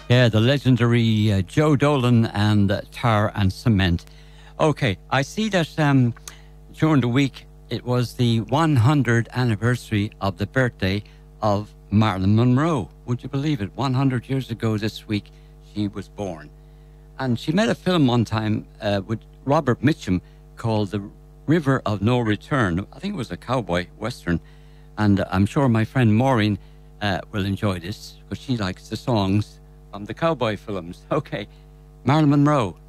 Yeah, the legendary Joe Dolan and Tar and Cement. Okay, I see that during the week it was the 100th anniversary of the birthday of Marilyn Monroe. Would you believe it? 100 years ago this week she was born. And she made a film one time with Robert Mitchum called The River of No Return. I think it was a cowboy western. And I'm sure my friend Maureen will enjoy this because she likes the songs from the cowboy films. Okay, Marilyn Monroe.